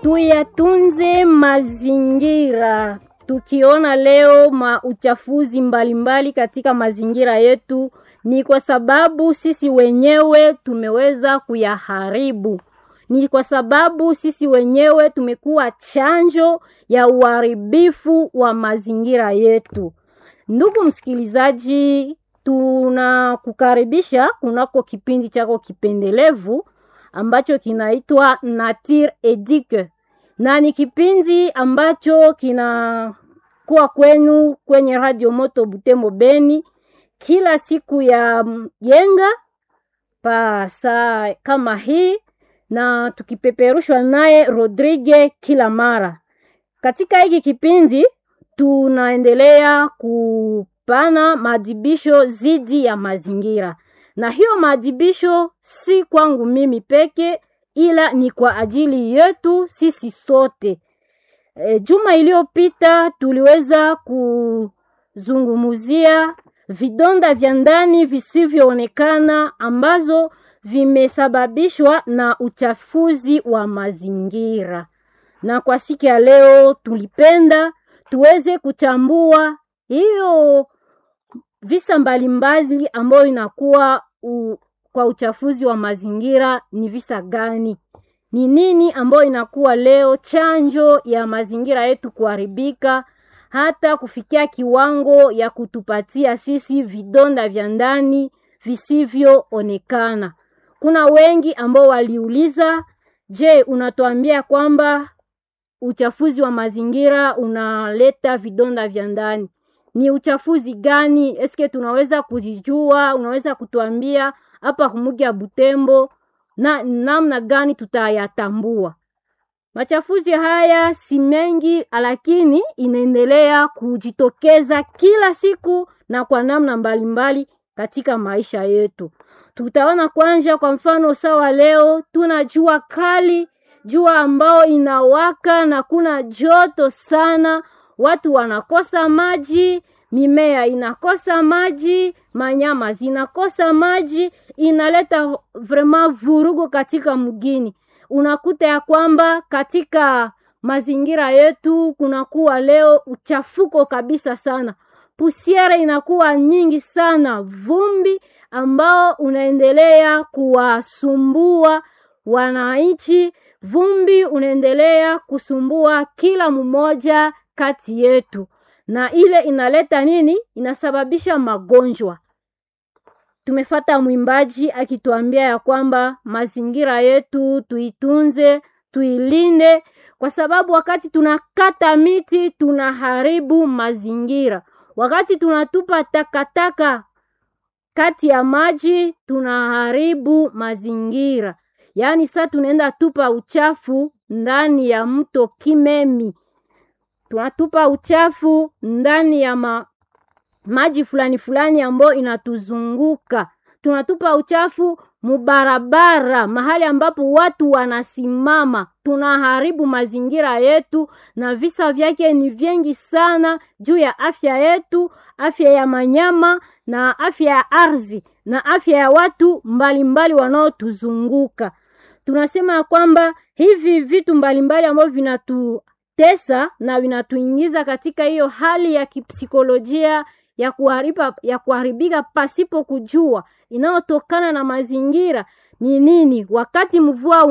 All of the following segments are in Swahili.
Tuyatunze mazingira. Tukiona leo uchafuzi mbalimbali katika mazingira yetu, ni kwa sababu sisi wenyewe tumeweza kuyaharibu. Ni kwa sababu sisi wenyewe tumekuwa chanjo ya uharibifu wa mazingira yetu. Ndugu msikilizaji, tunakukaribisha kunako kipindi chako kipendelevu ambacho kinaitwa Nature Éduque. Na ni kipindi ambacho kinakuwa kwenu kwenye Radio Moto Butembo Beni kila siku ya yenga pa saa kama hii, na tukipeperushwa naye Rodrigue kila mara. Katika hiki kipindi tunaendelea kupana maadhibisho zidi ya mazingira. Na hiyo maadhibisho si kwangu mimi peke, ila ni kwa ajili yetu sisi sote. Juma iliyopita tuliweza kuzungumzia vidonda vya ndani visivyoonekana ambazo vimesababishwa na uchafuzi wa mazingira. Na kwa siku ya leo tulipenda tuweze kuchambua hiyo visa mbalimbali ambayo inakuwa kwa uchafuzi wa mazingira ni visa gani? Ni nini ambayo inakuwa leo chanjo ya mazingira yetu kuharibika hata kufikia kiwango ya kutupatia sisi vidonda vya ndani visivyoonekana? Kuna wengi ambao waliuliza, je, unatuambia kwamba uchafuzi wa mazingira unaleta vidonda vya ndani? Ni uchafuzi gani? Eske tunaweza kujijua? Unaweza kutuambia hapa kumugi ya Butembo na namna gani tutayatambua? Machafuzi haya si mengi, lakini inaendelea kujitokeza kila siku na kwa namna mbalimbali katika maisha yetu. Tutaona kwanza kwa mfano sawa leo tuna jua kali, jua ambao inawaka na kuna joto sana, watu wanakosa maji, mimea inakosa maji, manyama zinakosa maji, inaleta vraiment vurugo katika mgini. Unakuta ya kwamba katika mazingira yetu kunakuwa leo uchafuko kabisa sana. Pusiere inakuwa nyingi sana, vumbi ambao unaendelea kuwasumbua wananchi, vumbi unaendelea kusumbua kila mmoja kati yetu. Na ile inaleta nini? Inasababisha magonjwa. Tumefata mwimbaji akituambia ya kwamba mazingira yetu tuitunze, tuilinde, kwa sababu wakati tunakata miti tunaharibu mazingira. Wakati tunatupa takataka kati ya maji tunaharibu mazingira. Yaani sasa tunaenda tupa uchafu ndani ya mto Kimemi. Tunatupa uchafu ndani ya maji fulani ambayo inatuzunguka. Tunatupa uchafu mubarabara, mahali ambapo watu wanasimama. Tunaharibu mazingira yetu na visa vyake ni vingi sana juu ya afya yetu, afya ya manyama na afya ya ardhi na afya ya watu mbalimbali wanaotuzunguka. Tunasema kwamba hivi vitu mbalimbali ambavyo vinatutesa na vinatuingiza katika hiyo hali ya kipsikolojia ya kuharibika pasipo kujua inayotokana na mazingira ni nini. Wakati mvua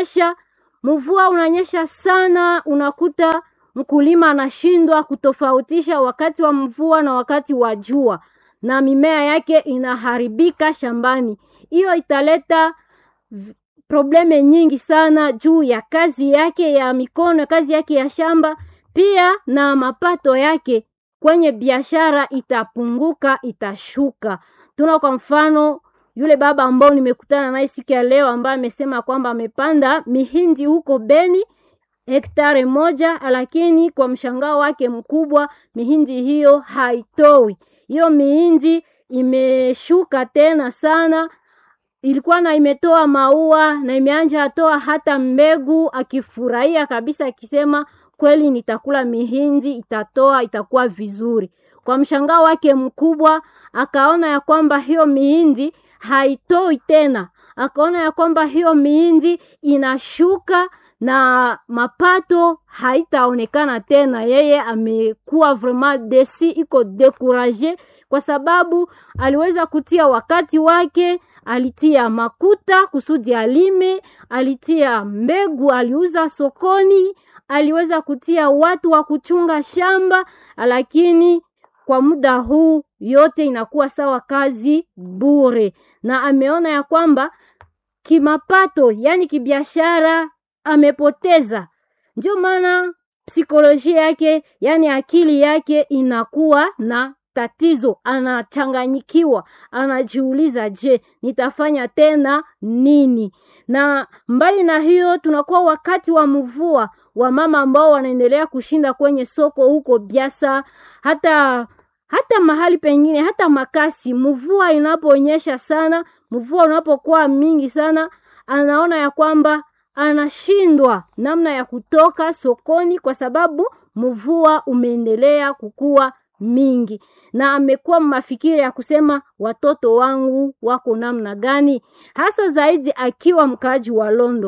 unanyesha sana, unakuta mkulima anashindwa kutofautisha wakati wa mvua na wakati wa jua, na mimea yake inaharibika shambani. Hiyo italeta probleme nyingi sana juu ya kazi yake ya mikono, kazi yake ya shamba, pia na mapato yake kwenye biashara itapunguka, itashuka. Tuna kwa mfano yule baba ambao nimekutana naye siku ya leo ambaye amesema kwamba amepanda mihindi huko Beni hektare 1, lakini kwa mshangao wake mkubwa mihindi hiyo haitoi. Hiyo mihindi imeshuka tena sana. Ilikuwa na imetoa maua na imeanja atoa hata mbegu, akifurahia kabisa akisema kweli nitakula mihindi, itakuwa vizuri. Kwa mshangao wake mkubwa akaona ya kwamba hiyo mihindi haitoi tena. Akaona ya kwamba hiyo mihindi inashuka na mapato haitaonekana tena. Yeye amekuwa vraiment desi, iko découragé kwa sababu aliweza kutia wakati wake, alitia makuta kusudi alime, alitia mbegu, aliuza sokoni, aliweza kutia watu wa kuchunga shamba, lakini kwa muda huu yote inakuwa sawa kazi bure, na ameona ya kwamba kimapato, yani kibiashara, amepoteza. Ndio maana psikolojia yake, yani akili yake inakuwa na tatizo, anachanganyikiwa, anajiuliza, je, nitafanya tena nini? Na mbali na hiyo, tunakuwa wakati wa mvua, wa mama ambao wanaendelea kushinda kwenye soko huko Biasa, hata mahali pengine, hata Makasi. Mvua inaponyesha sana, mvua unapokuwa mingi sana, anaona ya kwamba anashindwa namna ya kutoka sokoni kwa sababu mvua umeendelea kukua mingi, na amekuwa mafikiri ya kusema watoto wangu wako namna gani, hasa zaidi akiwa mkaaji wa Londo,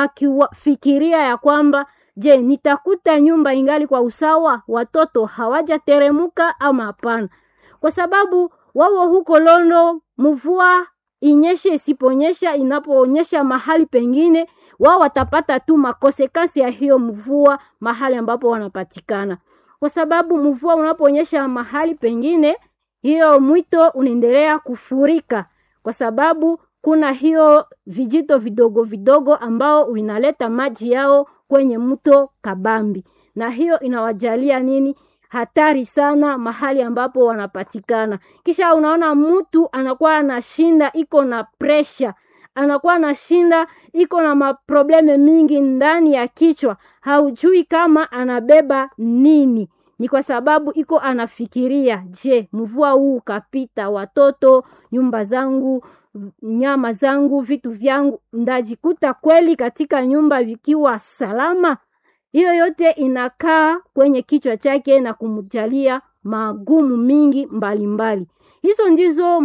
akifikiria ya kwamba je, nitakuta nyumba ingali kwa usawa, watoto hawajateremuka ama hapana? Kwa sababu wao huko Londo, mvua inyeshe isiponyesha, inapoonyesha mahali pengine, wao watapata tu makonsekansi ya hiyo mvua mahali ambapo wanapatikana. Kwa sababu mvua unaponyesha mahali pengine, hiyo mwito unaendelea kufurika, kwa sababu kuna hiyo vijito vidogo vidogo ambao vinaleta maji yao kwenye mto Kabambi, na hiyo inawajalia nini? Hatari sana mahali ambapo wanapatikana. Kisha unaona mtu anakuwa anashinda, iko na pressure, anakuwa anashinda, iko na maprobleme mingi ndani ya kichwa, haujui kama anabeba nini. Ni kwa sababu iko anafikiria, je, mvua huu kapita, watoto, nyumba zangu, nyama zangu, vitu vyangu, ndajikuta kweli katika nyumba vikiwa salama? Hiyo yote inakaa kwenye kichwa chake na kumjalia magumu mingi mbalimbali. Hizo ndizo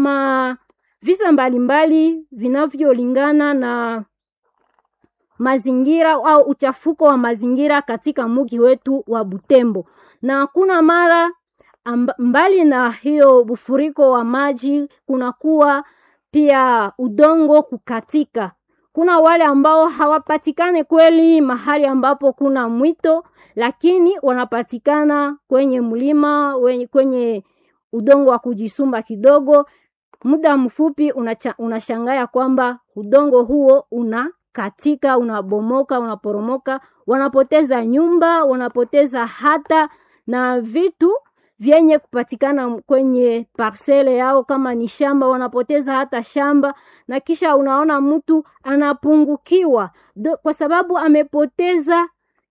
visa mbalimbali vinavyolingana na mazingira au uchafuko wa mazingira katika mji wetu wa Butembo. Na kuna mara mbali na hiyo bufuriko wa maji, kunakuwa pia udongo kukatika. Kuna wale ambao hawapatikane kweli mahali ambapo kuna mwito, lakini wanapatikana kwenye mlima, kwenye udongo wa kujisumba kidogo. Muda mfupi unashangaa kwamba udongo huo unakatika, unabomoka, unaporomoka, wanapoteza nyumba, wanapoteza hata na vitu vyenye kupatikana kwenye parcele yao, kama ni shamba wanapoteza hata shamba. Na kisha unaona mtu anapungukiwa kwa sababu amepoteza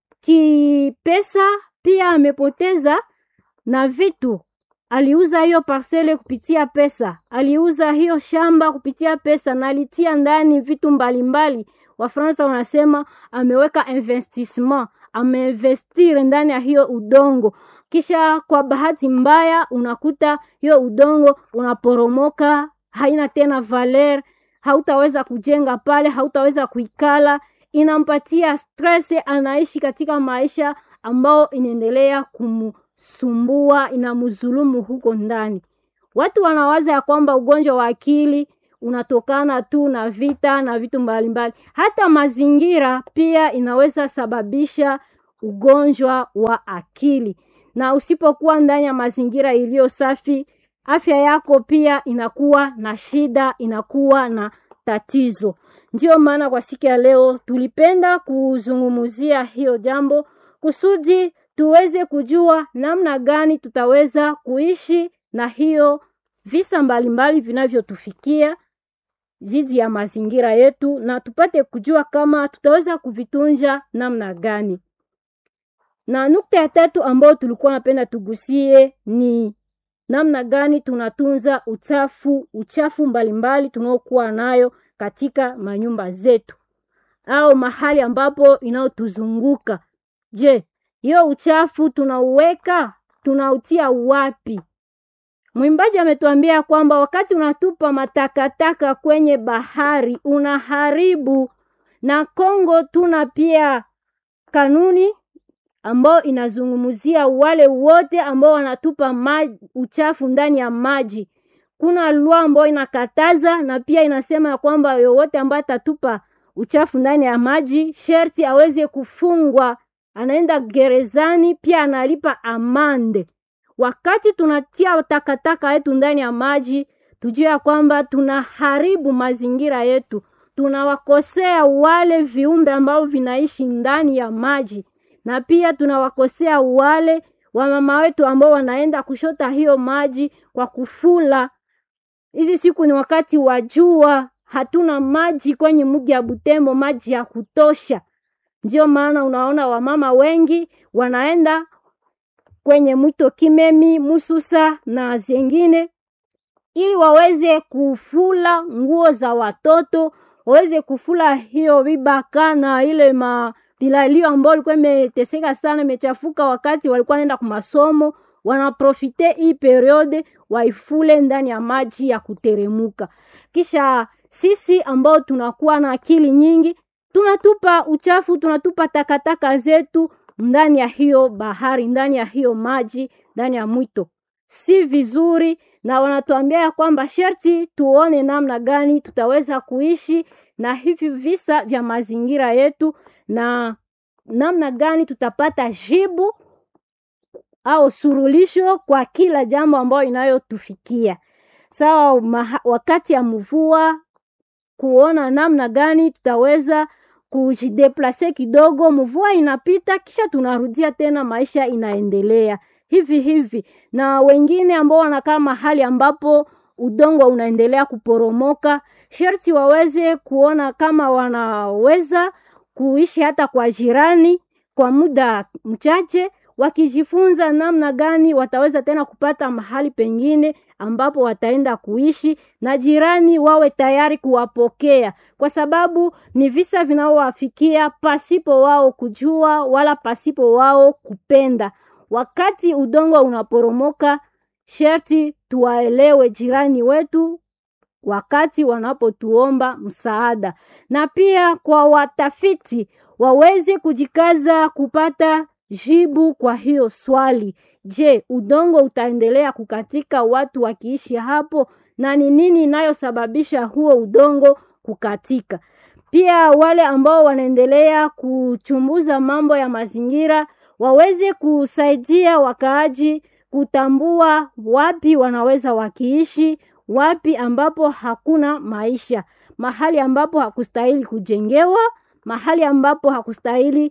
kipesa, pia amepoteza na vitu. Aliuza hiyo parcele kupitia pesa, aliuza hiyo shamba kupitia pesa, na alitia ndani vitu mbalimbali. Wafransa wanasema ameweka investissement, ameinvestir ndani ya hiyo udongo. Kisha kwa bahati mbaya unakuta hiyo udongo unaporomoka, haina tena valer, hautaweza kujenga pale, hautaweza kuikala, inampatia stress, anaishi katika maisha ambao inaendelea kumsumbua, inamzulumu huko ndani. Watu wanawaza ya kwamba ugonjwa wa akili unatokana tu na vita na vitu mbalimbali. Hata mazingira pia inaweza sababisha ugonjwa wa akili. Na usipokuwa ndani ya mazingira iliyo safi, afya yako pia inakuwa na shida, inakuwa na tatizo. Ndio maana kwa siku ya leo tulipenda kuzungumzia hiyo jambo kusudi tuweze kujua namna gani tutaweza kuishi na hiyo visa mbalimbali vinavyotufikia zidi ya mazingira yetu, na tupate kujua kama tutaweza kuvitunza namna gani. Na nukta ya tatu ambayo tulikuwa napenda tugusie ni namna gani tunatunza uchafu mbalimbali tunaokuwa nayo katika manyumba zetu au mahali ambapo inaotuzunguka. Je, hiyo uchafu tunautia wapi? Mwimbaji ametuambia kwamba wakati unatupa matakataka kwenye bahari unaharibu. Na Kongo tuna pia kanuni ambao inazungumzia wale wote ambao wanatupa uchafu ndani ya maji. Kuna lwa ambao inakataza na pia inasema ya kwamba yoyote ambaye atatupa uchafu ndani ya maji sherti aweze kufungwa, anaenda gerezani, pia analipa amande. Wakati tunatia takataka yetu ndani ya maji, tujue ya kwamba tunaharibu mazingira yetu. Tunawakosea wale viumbe ambao vinaishi ndani ya maji. Na pia tunawakosea wale wamama wetu ambao wanaenda kushota hiyo maji kwa kufula. Hizi siku ni wakati wa jua, hatuna maji kwenye mji ya Butembo, maji ya kutosha. Ndio maana unaona wamama wengi wanaenda kwenye mto Kimemi, Mususa na zingine ili waweze kufula nguo za watoto, waweze kufula hiyo vibaka na ile bilalio ambao ilikuwa imeteseka sana, imechafuka wakati walikuwa wanaenda kwa masomo. Wanaprofite hii periode waifule ndani ya maji ya kuteremuka. Kisha sisi ambao tunakuwa na akili nyingi, tunatupa uchafu, tunatupa takataka zetu ndani ya hiyo bahari, ndani ya hiyo maji, ndani ya mwito. Si vizuri, na wanatuambia ya kwamba sharti tuone namna gani tutaweza kuishi na hivi visa vya mazingira yetu, na namna gani tutapata jibu au surulisho kwa kila jambo ambalo inayotufikia. Sawa, wakati ya mvua, kuona namna gani tutaweza kujideplace kidogo, mvua inapita kisha tunarudia tena, maisha inaendelea hivi. Na wengine ambao wanakaa mahali ambapo udongo unaendelea kuporomoka, sharti waweze kuona kama wanaweza kuishi hata kwa jirani kwa muda mchache, wakijifunza namna gani wataweza tena kupata mahali pengine ambapo wataenda kuishi, na jirani wawe tayari kuwapokea, kwa sababu ni visa vinaowafikia pasipo wao kujua wala pasipo wao kupenda. Wakati udongo unaporomoka, sherti tuwaelewe jirani wetu wakati wanapotuomba msaada. Na pia kwa watafiti waweze kujikaza kupata jibu kwa hiyo swali. Je, udongo utaendelea kukatika watu wakiishi hapo, na ni nini inayosababisha huo udongo kukatika? Pia wale ambao wanaendelea kuchunguza mambo ya mazingira waweze kusaidia wakaaji kutambua wapi wanaweza wakiishi, wapi ambapo hakuna maisha, mahali ambapo hakustahili kujengewa, mahali ambapo hakustahili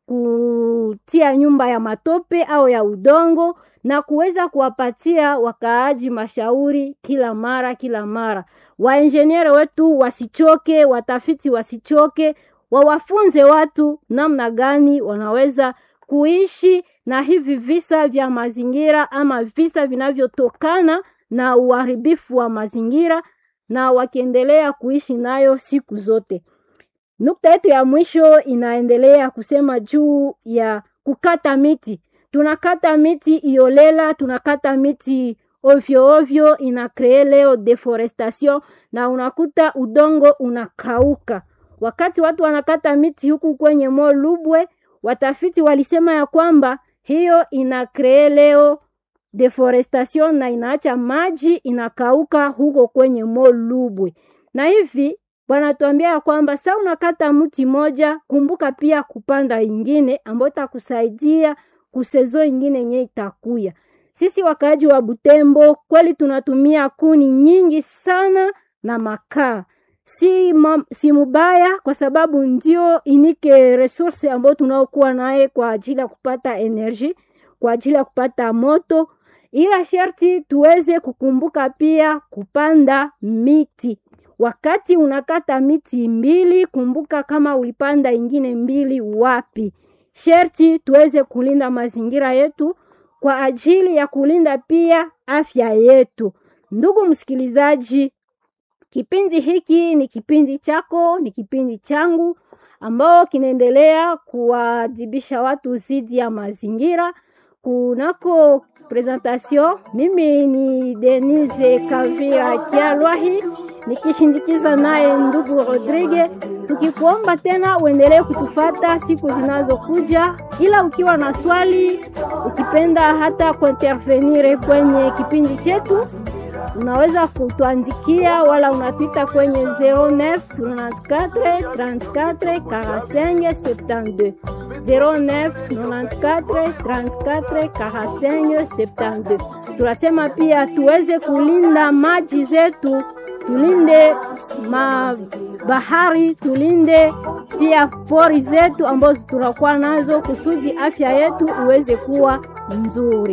kutia nyumba ya matope au ya udongo, na kuweza kuwapatia wakaaji mashauri kila mara. Waengineer wetu wasichoke, watafiti wasichoke, wawafunze watu namna gani wanaweza kuishi na hivi visa vya mazingira ama visa vinavyotokana na uharibifu wa mazingira, na wakiendelea kuishi nayo siku zote. Nukta yetu ya mwisho inaendelea kusema juu ya kukata miti. Tunakata miti iolela, tunakata miti ovyo, inacree leo deforestation, na unakuta udongo unakauka. Wakati watu wanakata miti huku kwenye Mont Lubwe, watafiti walisema ya kwamba hiyo inacree leo deforestation na inaacha maji inakauka huko kwenye Mont Lubwe. Na hivi wanatuambia ya kwamba sasa unakata mti moja, kumbuka pia kupanda ingine ambayo itakusaidia kusezo ingine yenye itakuya. Sisi wakaaji wa Butembo kweli tunatumia kuni nyingi sana na makaa. Si mubaya, kwa sababu ndio inike resource ambayo tunaokuwa naye kwa ajili ya kupata energy, kwa ajili ya kupata moto. Ila sharti tuweze kukumbuka pia kupanda miti. Wakati unakata miti 2, kumbuka kama ulipanda ingine 2 wapi. Sharti tuweze kulinda mazingira yetu kwa ajili ya kulinda pia afya yetu. Ndugu msikilizaji, kipindi hiki ni kipindi chako, ni kipindi changu ambao kinaendelea kuadhibisha watu zidi ya mazingira. Kunako presentation, mimi ni Denise Kavira Kialwahi, nikishindikiza naye ndugu Rodrigue, tukikuomba tena uendelee kutufata siku zinazokuja. Ila ukiwa na swali, ukipenda hata kuintervenir kwenye kipindi chetu, unaweza kutuandikia wala unatuita kwenye 09 94 34 45 72 09 94 34 45 72. Tunasema pia tuweze kulinda maji zetu, tulinde bahari, tulinde pia pori zetu ambazo tunakuwa nazo kusudi afya yetu iweze kuwa nzuri.